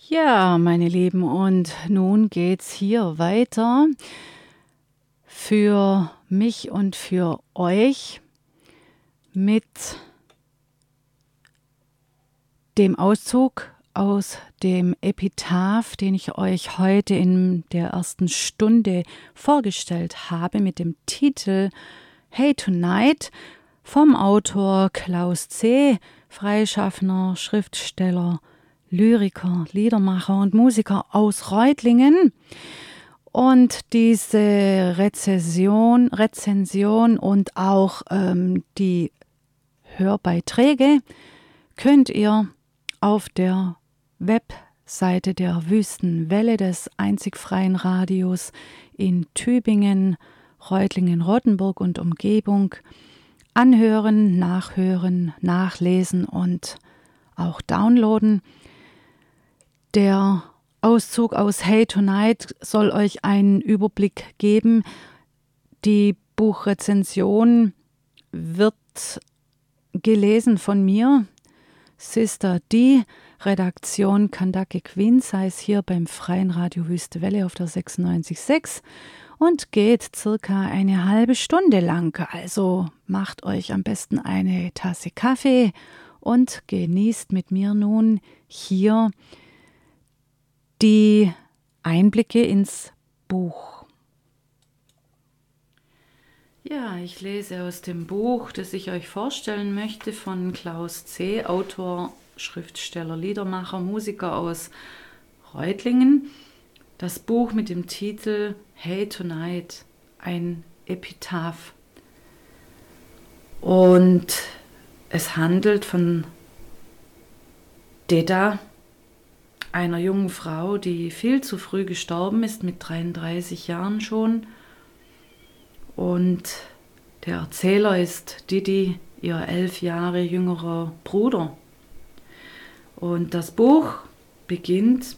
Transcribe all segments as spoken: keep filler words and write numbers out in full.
Ja, meine Lieben, und nun geht's hier weiter für mich und für euch mit dem Auszug aus dem Epitaph, den ich euch heute in der ersten Stunde vorgestellt habe, mit dem Titel Hey Tonight vom Autor Klaus C., freischaffender Schriftsteller, Lyriker, Liedermacher und Musiker aus Reutlingen. Und diese Rezension, Rezension und auch ähm, die Hörbeiträge könnt ihr auf der Webseite der Wüstenwelle, des einzig freien Radios in Tübingen, Reutlingen, Rottenburg und Umgebung anhören, nachhören, nachlesen und auch downloaden. Der Auszug aus Hey Tonight soll euch einen Überblick geben. Die Buchrezension wird gelesen von mir, Sister D, Redaktion Kandake Queens, heißt hier beim Freien Radio Wüste Welle auf der sechsundneunzig Komma sechs und geht circa eine halbe Stunde lang. Also macht euch am besten eine Tasse Kaffee und genießt mit mir nun hier die Einblicke ins Buch. Ja, ich lese aus dem Buch, das ich euch vorstellen möchte, von Klaus C., Autor, Schriftsteller, Liedermacher, Musiker aus Reutlingen. Das Buch mit dem Titel Hey Tonight, ein Epitaph. Und es handelt von Deda, einer jungen Frau, die viel zu früh gestorben ist, mit dreiunddreißig Jahren schon. Und der Erzähler ist Didi, ihr elf Jahre jüngerer Bruder. Und das Buch beginnt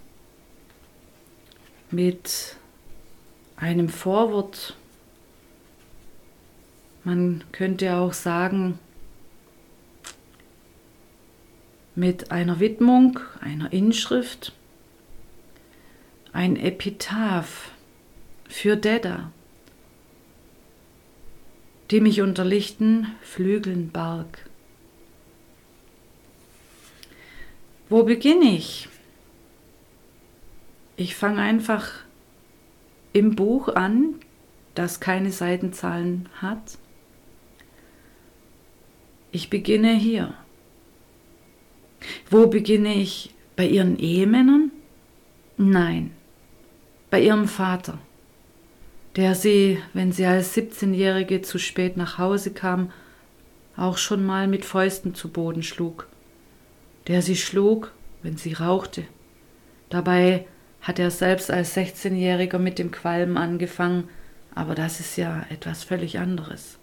mit einem Vorwort. Man könnte auch sagen, mit einer Widmung, einer Inschrift, ein Epitaph für Deda, die mich unter lichten Flügeln barg. Wo beginne ich? Ich fange einfach im Buch an, das keine Seitenzahlen hat. Ich beginne hier. Wo beginne ich? Bei ihren Ehemännern? Nein, bei ihrem Vater, der sie, wenn sie als siebzehnjährige zu spät nach Hause kam, auch schon mal mit Fäusten zu Boden schlug. Der sie schlug, wenn sie rauchte. Dabei hat er selbst als sechzehnjähriger mit dem Qualmen angefangen, aber das ist ja etwas völlig anderes.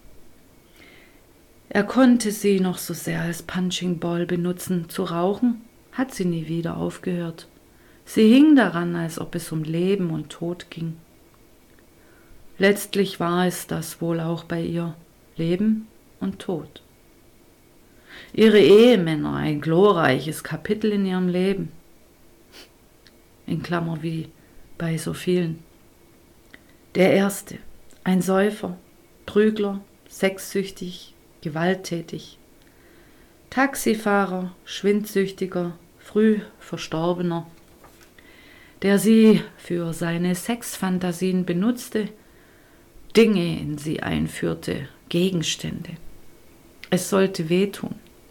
Er konnte sie noch so sehr als Punching Ball benutzen. Zu rauchen hat sie nie wieder aufgehört. Sie hing daran, als ob es um Leben und Tod ging. Letztlich war es das wohl auch bei ihr, Leben und Tod. Ihre Ehemänner, ein glorreiches Kapitel in ihrem Leben. In Klammer wie bei so vielen. Der erste, ein Säufer, Prügler, sexsüchtig, gewalttätig. Taxifahrer, Schwindsüchtiger, früh Verstorbener, der sie für seine Sexfantasien benutzte, Dinge in sie einführte, Gegenstände. Es sollte wehtun.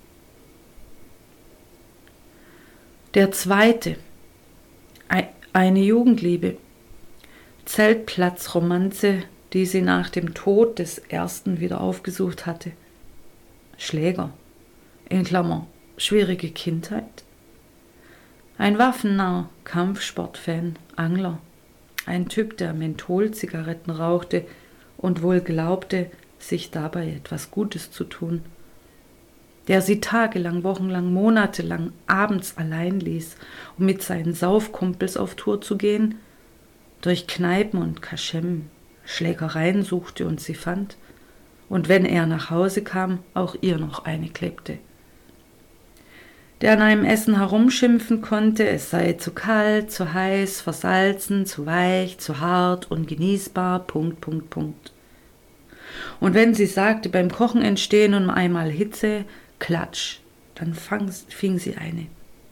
Der zweite, eine Jugendliebe, Zeltplatzromanze, die sie nach dem Tod des ersten wieder aufgesucht hatte. Schläger, in Klammer, schwierige Kindheit. Ein Waffennarr, Kampfsportfan, Angler, ein Typ, der Mentholzigaretten rauchte und wohl glaubte, sich dabei etwas Gutes zu tun. Der sie tagelang, wochenlang, monatelang abends allein ließ, um mit seinen Saufkumpels auf Tour zu gehen, durch Kneipen und Kaschem Schlägereien suchte und sie fand, und wenn er nach Hause kam, auch ihr noch eine klebte. der an einem Essen herumschimpfen konnte, es sei zu kalt, zu heiß, versalzen, zu weich, zu hart, ungenießbar, Punkt, Punkt, Punkt. Und wenn sie sagte, beim Kochen entstehen nun einmal Hitze, Klatsch, dann fang, fing sie eine.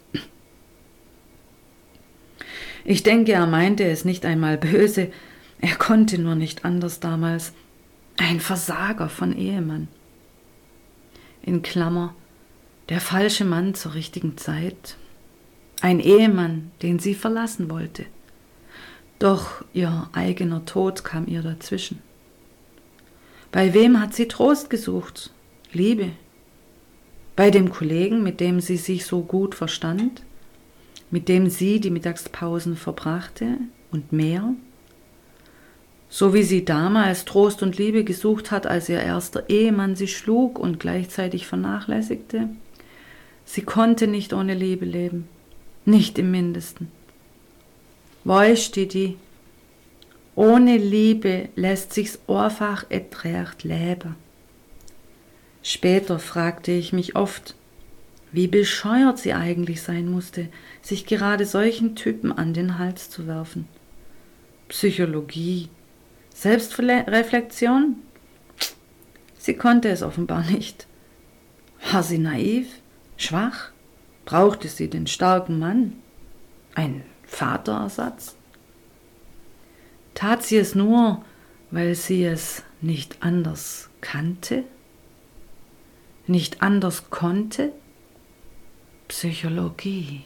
Ich denke, er meinte es nicht einmal böse, er konnte nur nicht anders damals. Ein Versager von Ehemann. In Klammer, der falsche Mann zur richtigen Zeit. Ein Ehemann, den sie verlassen wollte. Doch ihr eigener Tod kam ihr dazwischen. Bei wem hat sie Trost gesucht? Liebe. Bei dem Kollegen, mit dem sie sich so gut verstand, mit dem sie die Mittagspausen verbrachte und mehr? So wie sie damals Trost und Liebe gesucht hat, als ihr erster Ehemann sie schlug und gleichzeitig vernachlässigte. Sie konnte nicht ohne Liebe leben, nicht im Mindesten. Weißt du die? Ohne Liebe lässt sich's einfach et recht leben. Später fragte ich mich oft, wie bescheuert sie eigentlich sein musste, sich gerade solchen Typen an den Hals zu werfen. Psychologie, Selbstreflexion? Sie konnte es offenbar nicht. War sie naiv, schwach? Brauchte sie den starken Mann? Ein Vaterersatz? Tat sie es nur, weil sie es nicht anders kannte? Nicht anders konnte? Psychologie.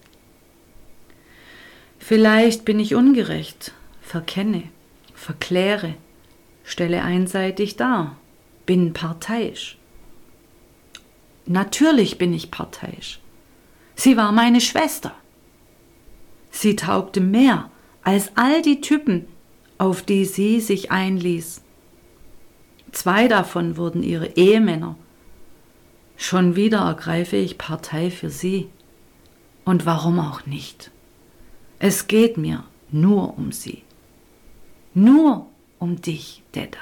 Vielleicht bin ich ungerecht, verkenne, verkläre, stelle einseitig dar, bin parteiisch. Natürlich bin ich parteiisch. Sie war meine Schwester. Sie taugte mehr als all die Typen, auf die sie sich einließ. Zwei davon wurden ihre Ehemänner. Schon wieder ergreife ich Partei für sie. Und warum auch nicht? Es geht mir nur um sie. Nur um dich, Deda.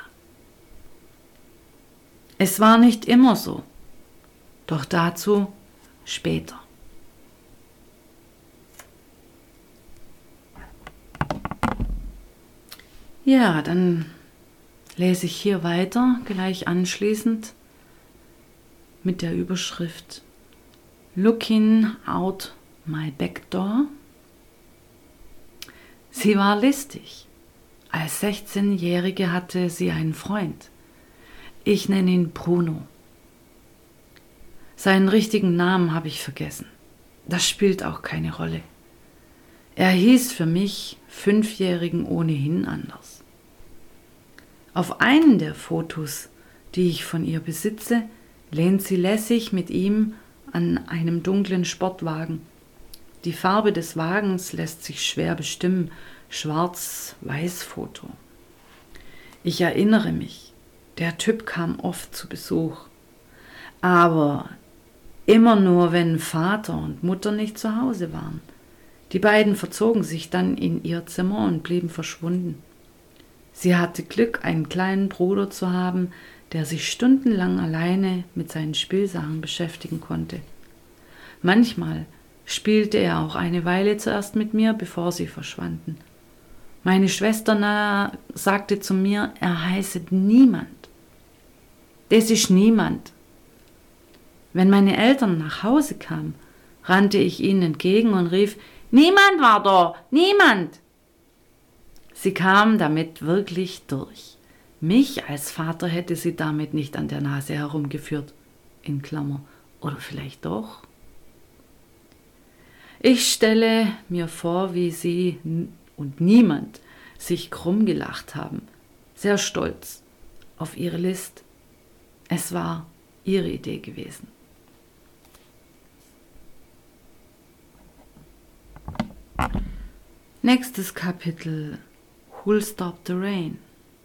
Es war nicht immer so, doch dazu später. Ja, dann lese ich hier weiter, gleich anschließend mit der Überschrift Looking out my back door. Sie war listig. Als sechzehnjährige hatte sie einen Freund. Ich nenne ihn Bruno. Seinen richtigen Namen habe ich vergessen. Das spielt auch keine Rolle. Er hieß für mich Fünfjährigen ohnehin anders. Auf einem der Fotos, die ich von ihr besitze, lehnt sie lässig mit ihm an einem dunklen Sportwagen. Die Farbe des Wagens lässt sich schwer bestimmen, Schwarz-Weiß-Foto. Ich erinnere mich, der Typ kam oft zu Besuch, aber immer nur, wenn Vater und Mutter nicht zu Hause waren. Die beiden verzogen sich dann in ihr Zimmer und blieben verschwunden. Sie hatte Glück, einen kleinen Bruder zu haben, der sich stundenlang alleine mit seinen Spielsachen beschäftigen konnte. Manchmal spielte er auch eine Weile zuerst mit mir, bevor sie verschwanden. Meine Schwester na, sagte zu mir, er heiße niemand. Das ist niemand. Wenn meine Eltern nach Hause kamen, rannte ich ihnen entgegen und rief, niemand war da, niemand. Sie kam damit wirklich durch. Mich als Vater hätte sie damit nicht an der Nase herumgeführt, in Klammer, oder vielleicht doch. Ich stelle mir vor, wie sie und niemand sich krumm gelacht haben, sehr stolz auf ihre List. Es war ihre Idee gewesen. Nächstes Kapitel. Who'll Stop the Rain?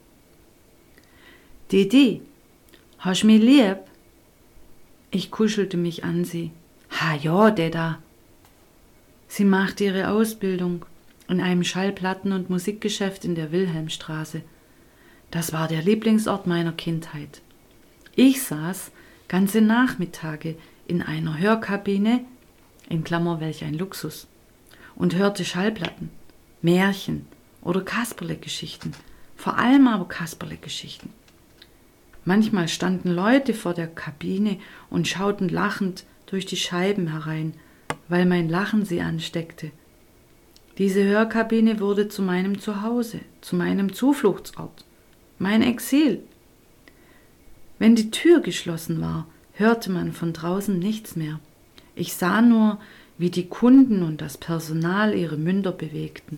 Didi, hast mich lieb? Ich kuschelte mich an sie. Ha ja, Deda. Sie machte ihre Ausbildung in einem Schallplatten- und Musikgeschäft in der Wilhelmstraße. Das war der Lieblingsort meiner Kindheit. Ich saß ganze Nachmittage in einer Hörkabine in Klammer welch ein Luxus, und hörte Schallplatten, Märchen oder Kasperle-Geschichten, vor allem aber Kasperle-Geschichten. Manchmal standen Leute vor der Kabine und schauten lachend durch die Scheiben herein, weil mein Lachen sie ansteckte. Diese Hörkabine wurde zu meinem Zuhause, zu meinem Zufluchtsort, mein Exil. Wenn die Tür geschlossen war, hörte man von draußen nichts mehr. Ich sah nur, wie die Kunden und das Personal ihre Münder bewegten.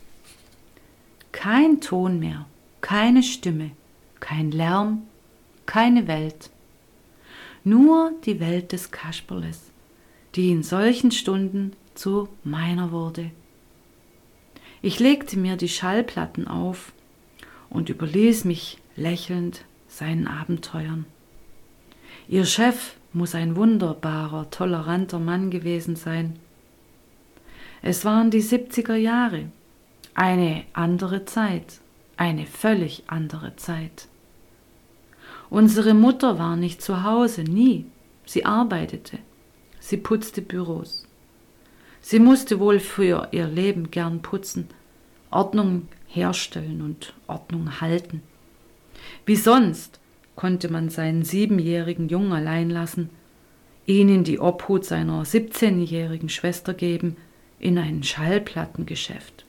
Kein Ton mehr, keine Stimme, kein Lärm, keine Welt. Nur die Welt des Kasperles, die in solchen Stunden zu meiner wurde. Ich legte mir die Schallplatten auf und überließ mich lächelnd seinen Abenteuern. Ihr Chef muss ein wunderbarer, toleranter Mann gewesen sein. Es waren die siebziger Jahre, eine andere Zeit, eine völlig andere Zeit. Unsere Mutter war nicht zu Hause, nie. Sie arbeitete, sie putzte Büros. Sie musste wohl für ihr Leben gern putzen, Ordnung herstellen und Ordnung halten. Wie sonst konnte man seinen siebenjährigen Jungen allein lassen, ihn in die Obhut seiner siebzehnjährigen Schwester geben, in ein Schallplattengeschäft.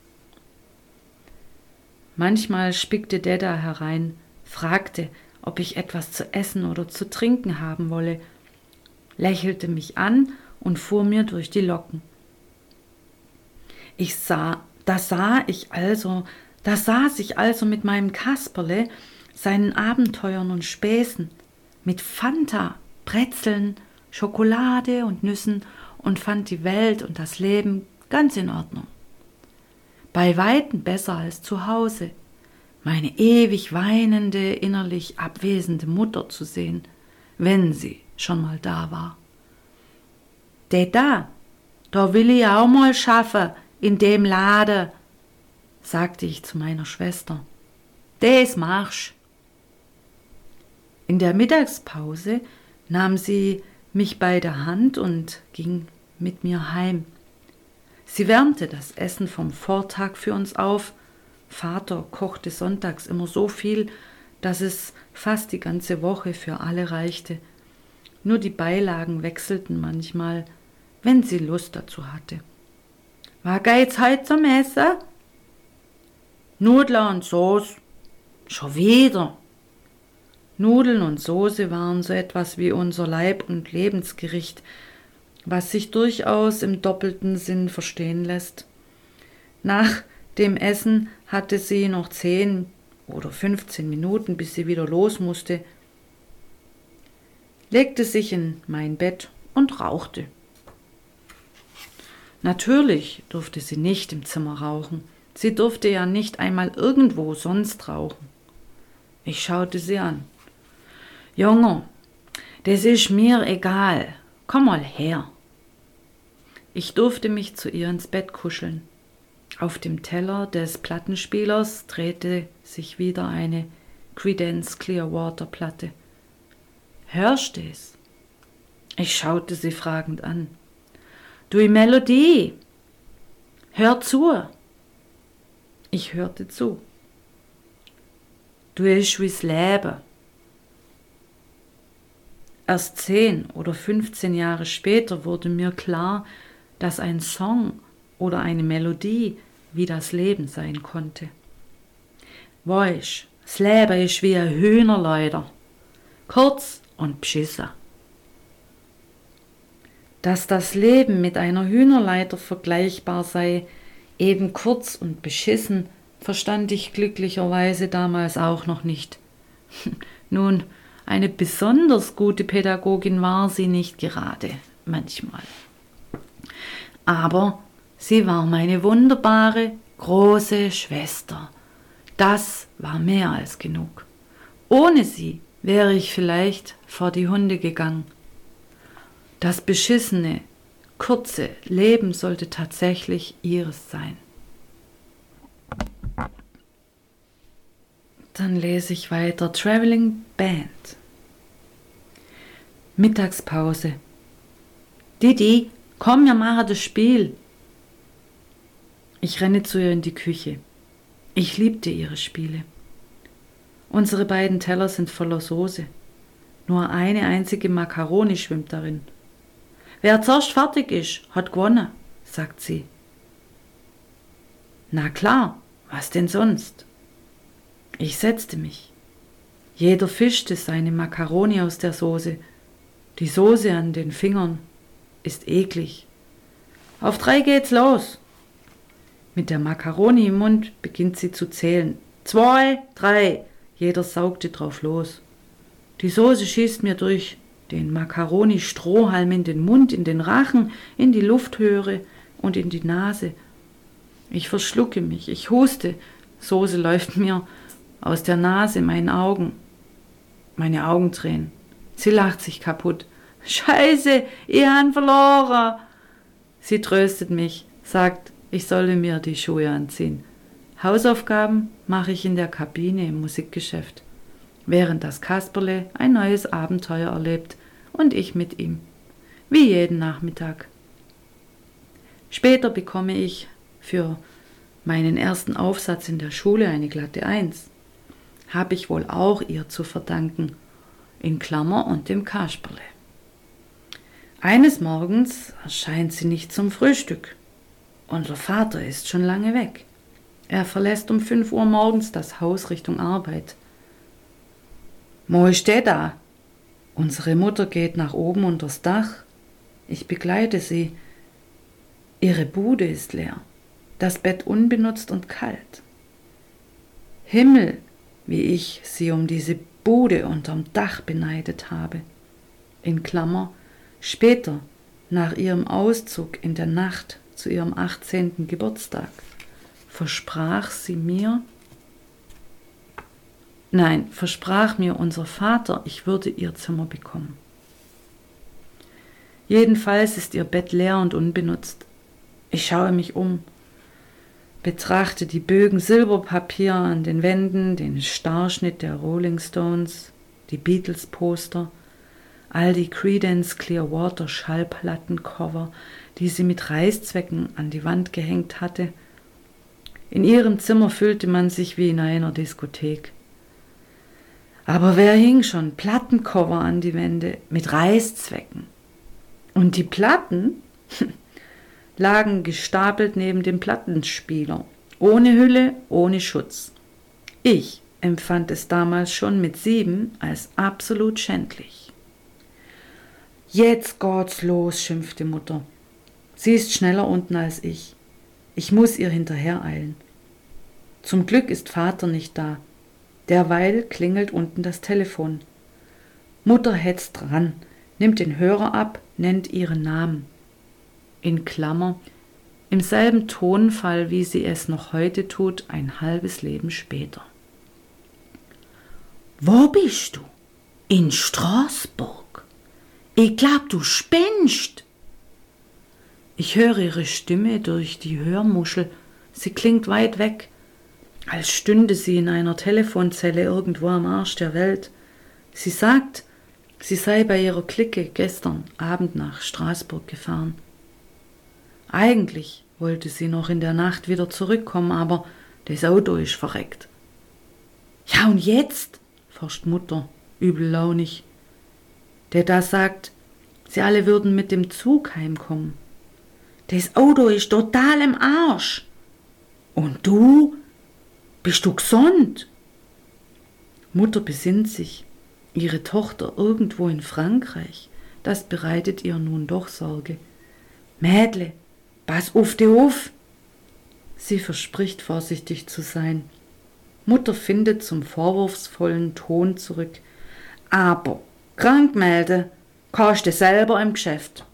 Manchmal spickte Deda herein, fragte, ob ich etwas zu essen oder zu trinken haben wolle, lächelte mich an und fuhr mir durch die Locken. Ich sah, da sah ich also, da saß ich also mit meinem Kasperle, seinen Abenteuern und Späßen, mit Fanta, Brezeln, Schokolade und Nüssen und fand die Welt und das Leben ganz in Ordnung. Bei Weitem besser als zu Hause, meine ewig weinende, innerlich abwesende Mutter zu sehen, wenn sie schon mal da war. Deda, da will ich auch mal schaffen, in dem Laden, sagte ich zu meiner Schwester. Des machst. In der Mittagspause nahm sie mich bei der Hand und ging mit mir heim. Sie wärmte das Essen vom Vortag für uns auf. Vater kochte sonntags immer so viel, dass es fast die ganze Woche für alle reichte. Nur die Beilagen wechselten manchmal, wenn sie Lust dazu hatte. Was geht's heute zum Essen? Nudeln und Soße. Schon wieder. Nudeln und Soße waren so etwas wie unser Leib- und Lebensgericht, was sich durchaus im doppelten Sinn verstehen lässt. Nach dem Essen hatte sie noch zehn oder fünfzehn Minuten, bis sie wieder los musste, legte sich in mein Bett und rauchte. Natürlich durfte sie nicht im Zimmer rauchen. Sie durfte ja nicht einmal irgendwo sonst rauchen. Ich schaute sie an. Junge, das ist mir egal. Komm mal her. Ich durfte mich zu ihr ins Bett kuscheln. Auf dem Teller des Plattenspielers drehte sich wieder eine Creedence Clearwater Platte. Hörst du's? Ich schaute sie fragend an. Du Melodie, hör zu. Ich hörte zu. Du ist wie's Leben. Erst zehn oder fünfzehn Jahre später wurde mir klar, dass ein Song oder eine Melodie wie das Leben sein konnte. Weisst, das Leben ist wie ein Hühnerleider, kurz und beschissen. Dass das Leben mit einer Hühnerleiter vergleichbar sei, eben kurz und beschissen, verstand ich glücklicherweise damals auch noch nicht. Nun, eine besonders gute Pädagogin war sie nicht gerade, manchmal. Aber sie war meine wunderbare, große Schwester. Das war mehr als genug. Ohne sie wäre ich vielleicht vor die Hunde gegangen. Das beschissene, kurze Leben sollte tatsächlich ihres sein. Dann lese ich weiter. Traveling Band. Mittagspause. Didi, Komm, wir machen das Spiel. Ich renne zu ihr in die Küche. Ich liebte ihre Spiele. Unsere beiden Teller sind voller Soße. Nur eine einzige Makaroni schwimmt darin. Wer zuerst fertig ist, hat gewonnen, sagt sie. Na klar, was denn sonst? Ich setzte mich. Jeder fischte seine Makaroni aus der Soße. Die Soße an den Fingern ist eklig. Auf drei geht's los. Mit der Makaroni im Mund beginnt sie zu zählen. Zwei, drei. Jeder saugte drauf los. Die Soße schießt mir durch den Makaroni-Strohhalm in den Mund, in den Rachen, in die Luftröhre und in die Nase. Ich verschlucke mich, ich huste. Soße läuft mir aus der Nase, meinen Augen. Meine Augen tränen. Sie lacht sich kaputt. Scheiße, ich han verloren. Sie tröstet mich, sagt, ich solle mir die Schuhe anziehen. Hausaufgaben mache ich in der Kabine im Musikgeschäft, während das Kasperle ein neues Abenteuer erlebt und ich mit ihm, wie jeden Nachmittag. Später bekomme ich für meinen ersten Aufsatz in der Schule eine glatte Eins. Habe ich wohl auch ihr zu verdanken, in Klammer und dem Kasperle. Eines Morgens erscheint sie nicht zum Frühstück. Unser Vater ist schon lange weg. Er verlässt um fünf Uhr morgens das Haus Richtung Arbeit. Mo ist der da? Unsere Mutter geht nach oben unters Dach. Ich begleite sie. Ihre Bude ist leer. Das Bett unbenutzt und kalt. Himmel, wie ich sie um diese Bude unterm Dach beneidet habe. In Klammer, später, nach ihrem Auszug in der Nacht zu ihrem achtzehnten Geburtstag, versprach sie mir, nein, versprach mir unser Vater, ich würde ihr Zimmer bekommen. Jedenfalls ist ihr Bett leer und unbenutzt. Ich schaue mich um, betrachte die Bögen Silberpapier an den Wänden, den Starrschnitt der Rolling Stones, die Beatles-Poster, all die Creedence Clearwater Schallplattencover, die sie mit Reißzwecken an die Wand gehängt hatte. In ihrem Zimmer fühlte man sich wie in einer Diskothek. Aber wer hing schon Plattencover an die Wände mit Reißzwecken? Und die Platten lagen gestapelt neben dem Plattenspieler, ohne Hülle, ohne Schutz. Ich empfand es damals schon mit sieben als absolut schändlich. Jetzt geht's los, schimpfte Mutter. Sie ist schneller unten als ich. Ich muss ihr hinterhereilen. Zum Glück ist Vater nicht da. Derweil klingelt unten das Telefon. Mutter hetzt dran, nimmt den Hörer ab, nennt ihren Namen. In Klammer, im selben Tonfall, wie sie es noch heute tut, ein halbes Leben später. Wo bist du? In Straßburg. Ich glaub, du spinnst. Ich höre ihre Stimme durch die Hörmuschel. Sie klingt weit weg, als stünde sie in einer Telefonzelle irgendwo am Arsch der Welt. Sie sagt, sie sei bei ihrer Clique gestern Abend nach Straßburg gefahren. Eigentlich wollte sie noch in der Nacht wieder zurückkommen, aber das Auto ist verreckt. Ja, und jetzt? forscht Mutter, übellaunig. Der da sagt, sie alle würden mit dem Zug heimkommen. Das Auto ist total im Arsch. Und du? Bist du gesund? Mutter besinnt sich. Ihre Tochter irgendwo in Frankreich. Das bereitet ihr nun doch Sorge. Mädle, pass auf dich auf. Sie verspricht vorsichtig zu sein. Mutter findet zum vorwurfsvollen Ton zurück. Aber krank melden kannst du selber im Geschäft.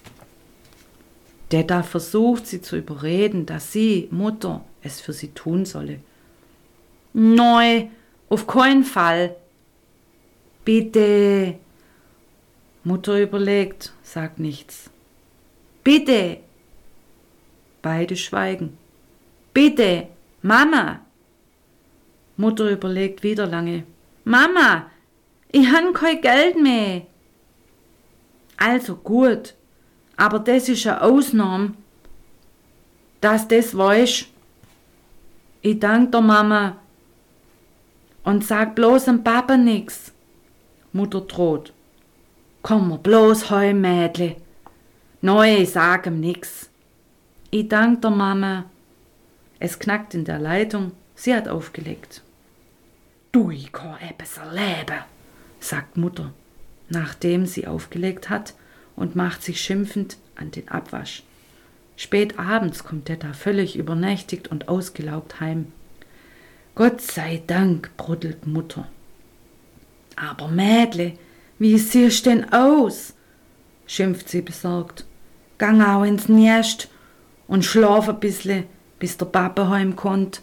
Der da versucht, sie zu überreden, dass sie, Mutter, es für sie tun solle. Neu, auf keinen Fall. Bitte. Mutter überlegt, sagt nichts. Bitte. Beide schweigen. Bitte, Mama. Mutter überlegt wieder lange. Mama, ich han kein Geld mehr. Also gut, Aber das ist eine Ausnahme, dass das weißt. Ich dank der Mama und sag bloß dem Papa nix. Mutter droht. Komm mir bloß heim, Mädle. Neu, sag ihm nix. Ich dank der Mama. Es knackt in der Leitung, sie hat aufgelegt. Du, ich kann etwas erleben, sagt Mutter, nachdem sie aufgelegt hat und macht sich schimpfend an den Abwasch. Spät abends kommt Detta völlig übernächtigt und ausgelaugt heim. Gott sei Dank, bruddelt Mutter. Aber Mädle, wie siehst denn aus? Schimpft sie besorgt. Gang auch ins Nest und schlaf ein bisschen, bis der Papa heimkommt.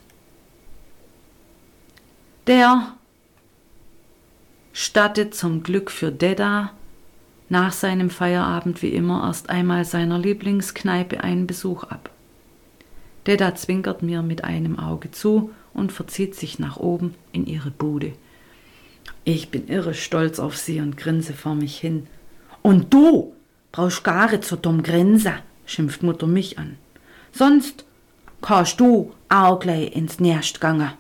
Der stattet zum Glück für Detta nach seinem Feierabend wie immer erst einmal seiner Lieblingskneipe einen Besuch ab. Detta zwinkert mir mit einem Auge zu und verzieht sich nach oben in ihre Bude. Ich bin irre stolz auf sie und grinse vor mich hin. Und du brauchst gar nicht so dumm grinsen, schimpft Mutter mich an. Sonst kannst du auch gleich ins Nest gangen.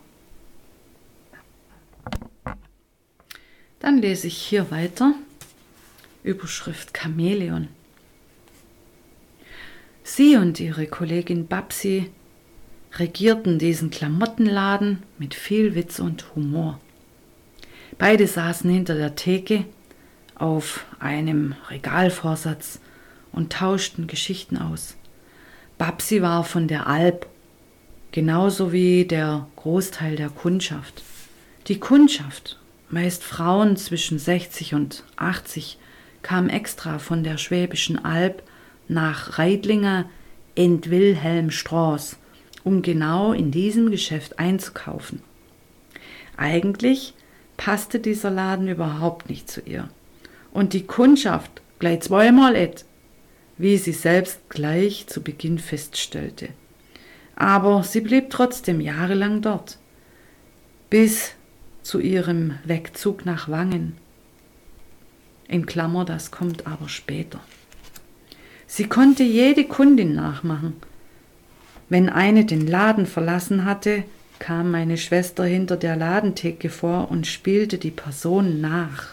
Dann lese ich hier weiter. Überschrift Chamäleon. Sie und ihre Kollegin Babsi regierten diesen Klamottenladen mit viel Witz und Humor. Beide saßen hinter der Theke auf einem Regalvorsatz und tauschten Geschichten aus. Babsi war von der Alp, genauso wie der Großteil der Kundschaft. Die Kundschaft, meist Frauen zwischen sechzig und achtzig, kam extra von der Schwäbischen Alb nach Reidlinger in Wilhelmstraß, um genau in diesem Geschäft einzukaufen. Eigentlich passte dieser Laden überhaupt nicht zu ihr. Und die Kundschaft gleich zweimal et, wie sie selbst gleich zu Beginn feststellte. Aber sie blieb trotzdem jahrelang dort, bis zu ihrem Wegzug nach Wangen. In Klammer, das kommt aber später. Sie konnte jede Kundin nachmachen. Wenn eine den Laden verlassen hatte, kam meine Schwester hinter der Ladentheke vor und spielte die Person nach.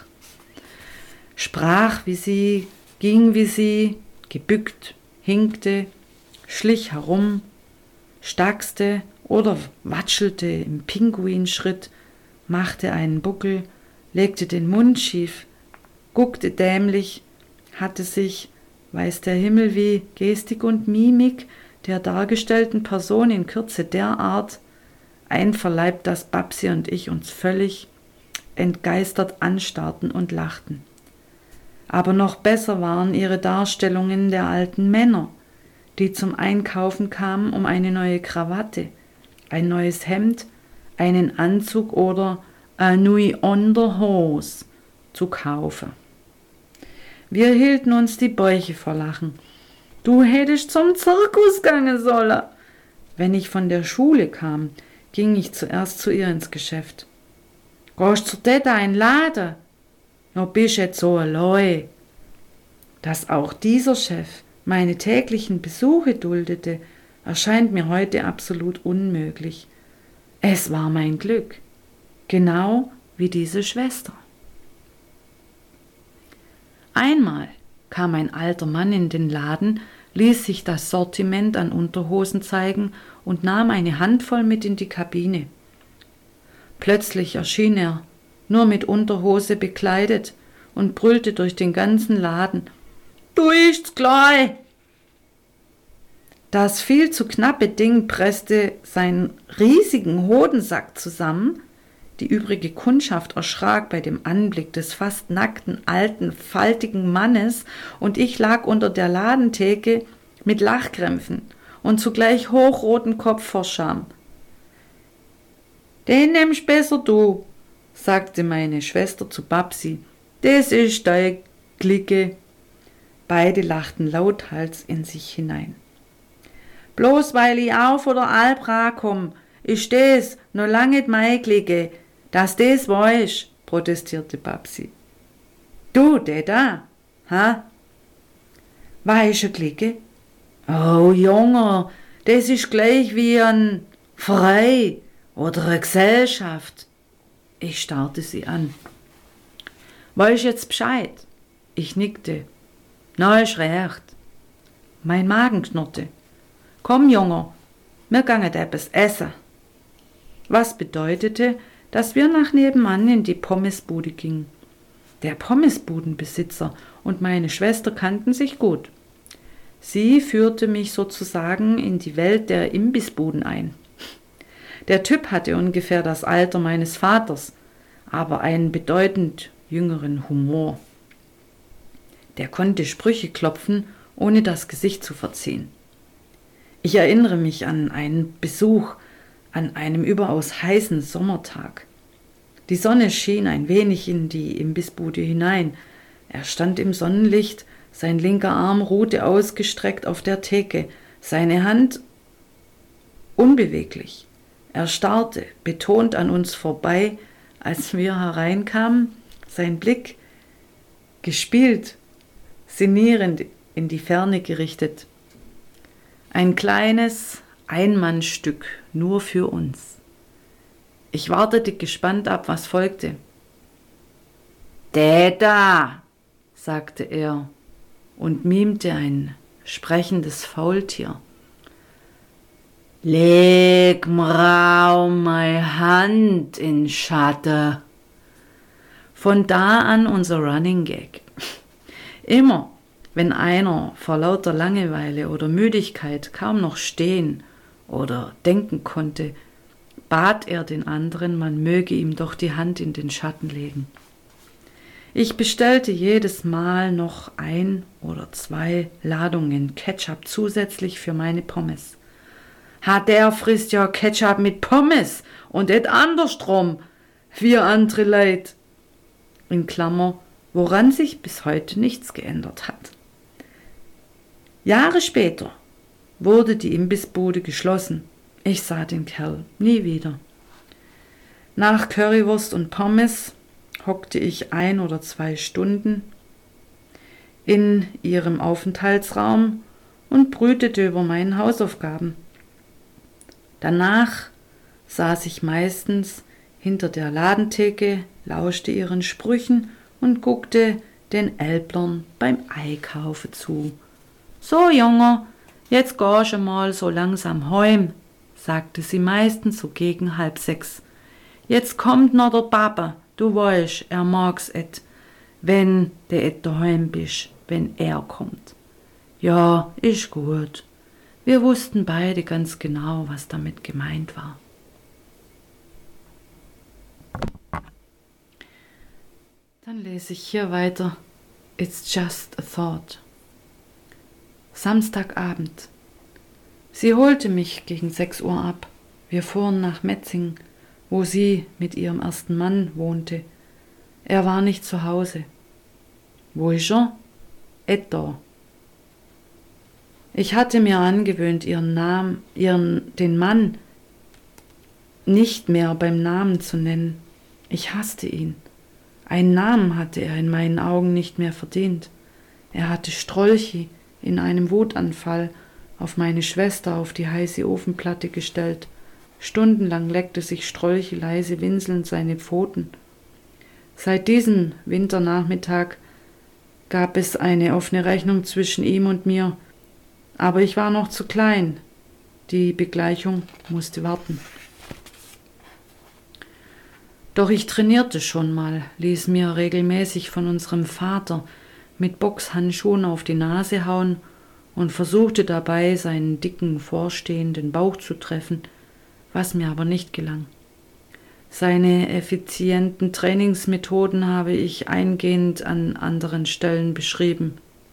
Sprach wie sie, ging wie sie, gebückt, hinkte, schlich herum, stackste oder watschelte im Pinguinschritt, machte einen Buckel, legte den Mund schief, guckte dämlich, hatte sich, weiß der Himmel wie, Gestik und Mimik der dargestellten Person in Kürze derart einverleibt, dass Babsi und ich uns völlig entgeistert anstarrten und lachten. Aber noch besser waren ihre Darstellungen der alten Männer, die zum Einkaufen kamen, um eine neue Krawatte, ein neues Hemd, einen Anzug oder eine neue Unterhose zu kaufen. Wir hielten uns die Bäuche vor Lachen. Du hättest zum Zirkus gangen sollen. Wenn ich von der Schule kam, ging ich zuerst zu ihr ins Geschäft. Gehst zu Detta in Laden? No bist jetzt so allein. Dass auch dieser Chef meine täglichen Besuche duldete, erscheint mir heute absolut unmöglich. Es war mein Glück, genau wie diese Schwester. Einmal kam ein alter Mann in den Laden, ließ sich das Sortiment an Unterhosen zeigen und nahm eine Handvoll mit in die Kabine. Plötzlich erschien er, nur mit Unterhose bekleidet, und brüllte durch den ganzen Laden: »Du ist's gleich!« Das viel zu knappe Ding presste seinen riesigen Hodensack zusammen. Die übrige Kundschaft erschrak bei dem Anblick des fast nackten, alten, faltigen Mannes, und ich lag unter der Ladentheke mit Lachkrämpfen und zugleich hochroten Kopf vor Scham. »Den nimmst besser du«, sagte meine Schwester zu Babsi. »Das ist deine Clique.« Beide lachten lauthals in sich hinein. »Bloß weil ich auch von der Alp rankomm, ist das noch lange nicht meine Clique, dass das weisst«, protestierte Babsi. »Du, Detta, ha?« Weiche Clique? Oh, Junge, das ist gleich wie ein Verein oder eine Gesellschaft. Ich starrte sie an. Weißt jetzt Bescheid? Ich nickte. Na, ist recht. Mein Magen knurrte. Komm, Junge, wir gehen etwas essen. Was bedeutete, dass wir nach nebenan in die Pommesbude gingen. Der Pommesbudenbesitzer und meine Schwester kannten sich gut. Sie führte mich sozusagen in die Welt der Imbissbuden ein. Der Typ hatte ungefähr das Alter meines Vaters, aber einen bedeutend jüngeren Humor. Der konnte Sprüche klopfen, ohne das Gesicht zu verziehen. Ich erinnere mich an einen Besuch an einem überaus heißen Sommertag. Die Sonne schien ein wenig in die Imbissbude hinein. Er stand im Sonnenlicht, sein linker Arm ruhte ausgestreckt auf der Theke, seine Hand unbeweglich. Er starrte betont an uns vorbei, als wir hereinkamen, sein Blick gespielt, sinnierend in die Ferne gerichtet. Ein kleines Einmannstück nur für uns. Ich wartete gespannt ab, was folgte. »Täter«, sagte er und mimte ein sprechendes Faultier. »Leg mir meine Hand in Schatten.« Von da an unser Running Gag. Immer, wenn einer vor lauter Langeweile oder Müdigkeit kaum noch stehen oder denken konnte, bat er den anderen, man möge ihm doch die Hand in den Schatten legen. Ich bestellte jedes Mal noch ein oder zwei Ladungen Ketchup zusätzlich für meine Pommes. Ha, der frisst ja Ketchup mit Pommes und et andersrum, wir andere Leid. In Klammer, woran sich bis heute nichts geändert hat. Jahre später wurde die Imbissbude geschlossen. Ich sah den Kerl nie wieder. Nach Currywurst und Pommes hockte ich ein oder zwei Stunden in ihrem Aufenthaltsraum und brütete über meinen Hausaufgaben. Danach saß ich meistens hinter der Ladentheke, lauschte ihren Sprüchen und guckte den Älplern beim Einkaufen zu. »So, Junge, jetzt gehst du mal so langsam heim«, sagte sie meistens so gegen halb sechs. »Jetzt kommt noch der Papa, du weißt, er mag's et, wenn du et daheim bist, wenn er kommt.« Ja, ist gut. Wir wussten beide ganz genau, was damit gemeint war. Dann lese ich hier weiter. It's just a thought. Samstagabend. Sie holte mich gegen sechs Uhr ab. Wir fuhren nach Metzingen, wo sie mit ihrem ersten Mann wohnte. Er war nicht zu Hause. Wo ist er? Et da. Ich hatte mir angewöhnt, ihren Namen, ihren, den Mann nicht mehr beim Namen zu nennen. Ich hasste ihn. Einen Namen hatte er in meinen Augen nicht mehr verdient. Er hatte Strolchi in einem Wutanfall auf meine Schwester auf die heiße Ofenplatte gestellt. Stundenlang leckte sich Strolchi leise winselnd seine Pfoten. Seit diesem Winternachmittag gab es eine offene Rechnung zwischen ihm und mir, aber ich war noch zu klein. Die Begleichung musste warten. Doch ich trainierte schon mal, ließ mir regelmäßig von unserem Vater mit Boxhandschuhen auf die Nase hauen und versuchte dabei, seinen dicken, vorstehenden Bauch zu treffen, was mir aber nicht gelang. Seine effizienten Trainingsmethoden habe ich eingehend an anderen Stellen beschrieben.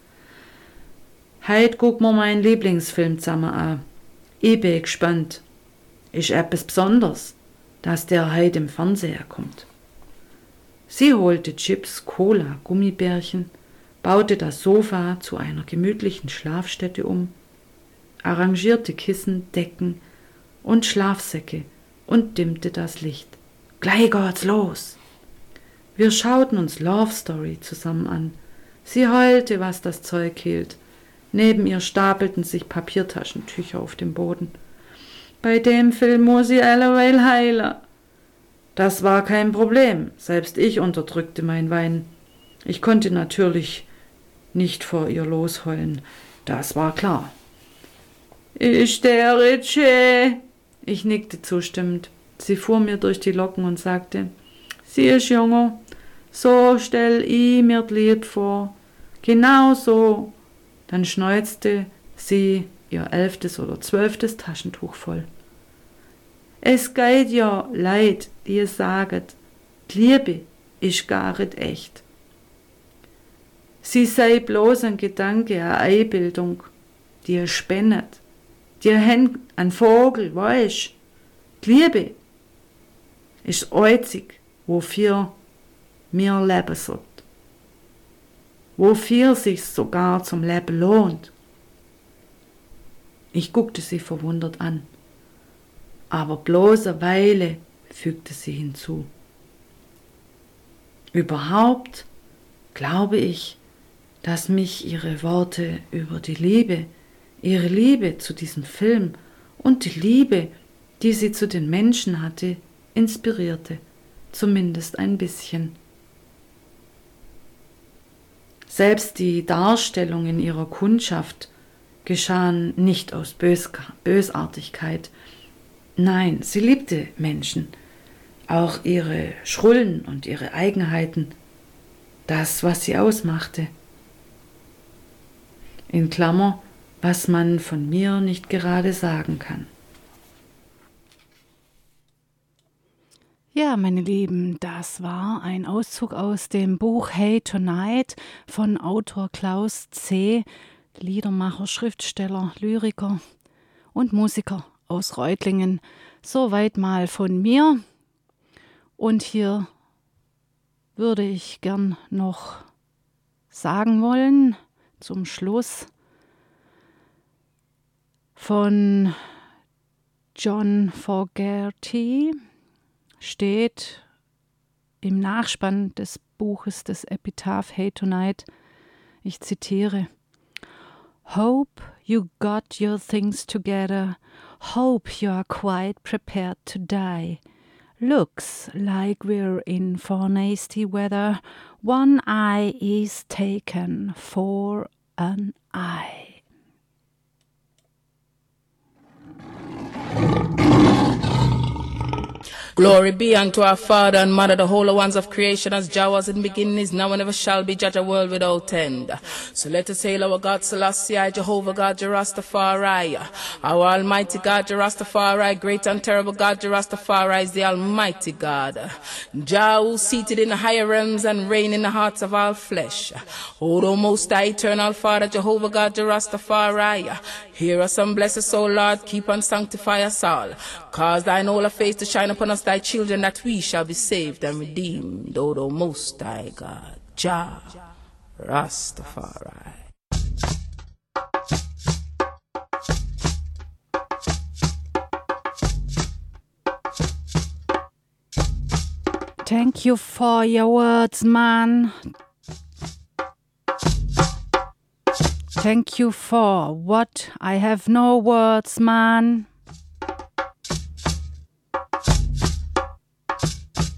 Heit guck mir meinen Lieblingsfilm zusammen an. Ich bin gespannt. Ist etwas Besonderes, dass der heit im Fernseher kommt. Sie holte Chips, Cola, Gummibärchen, baute das Sofa zu einer gemütlichen Schlafstätte um, arrangierte Kissen, Decken und Schlafsäcke und dimmte das Licht. Gleich geht's los. Wir schauten uns Love Story zusammen an. Sie heulte, was das Zeug hielt. Neben ihr stapelten sich Papiertaschentücher auf dem Boden. Bei dem Film muss ich alleweil heilen. Das war kein Problem, selbst ich unterdrückte mein Weinen. Ich konnte natürlich nicht vor ihr losheulen, das war klar. Ist der Ritchie? Ich nickte zustimmend. Sie fuhr mir durch die Locken und sagte, siehst Junge, so stell ich mir das Lied vor. Genau so. Dann schneuzte sie ihr elftes oder zwölftes Taschentuch voll. Es geht ja leid, die es saget, die Liebe ist gar nicht echt. Sie sei bloß ein Gedanke, eine Einbildung, die er spendet, die er hängt an Vogel, weißt. Die Liebe ist einzig, wofür mir leben sollt, wofür sich sogar zum Leben lohnt. Ich guckte sie verwundert an. Aber bloß eine Weile, fügte sie hinzu. Überhaupt glaube ich, dass mich ihre Worte über die Liebe, ihre Liebe zu diesem Film und die Liebe, die sie zu den Menschen hatte, inspirierte, zumindest ein bisschen. Selbst die Darstellungen ihrer Kundschaft geschahen nicht aus Bös- Bösartigkeit. Nein, sie liebte Menschen, auch ihre Schrullen und ihre Eigenheiten, das, was sie ausmachte. In Klammer, was man von mir nicht gerade sagen kann. Ja, meine Lieben, das war ein Auszug aus dem Buch Hey Tonight von Autor Klaus C., Liedermacher, Schriftsteller, Lyriker und Musiker aus Reutlingen. Soweit mal von mir. Und hier würde ich gern noch sagen wollen, zum Schluss, von John Fogerty steht im Nachspann des Buches des Epitaph Hey Tonight, ich zitiere, Hope you got your things together, hope you are quite prepared to die. Looks like we're in for nasty weather, one eye is taken for an eye. Glory be unto our Father and Mother, the holy ones of creation, as Jah was in the beginning, is now and ever shall be, judge a world without end. So let us hail our God Selassie, Jehovah God, Rastafari. Our Almighty God, Rastafari, great and terrible God, Rastafari is the Almighty God. Jah, who seated in the higher realms and reign in the hearts of all flesh. O thou most high, eternal Father, Jehovah God, Rastafari. Hear us and bless us, O Lord, keep and sanctify us all. Cause thine holy face to shine upon us, thy children, that we shall be saved and redeemed, O thou most high God, Jah Rastafari. Thank you for your words, man. Thank you for what? I have no words, man.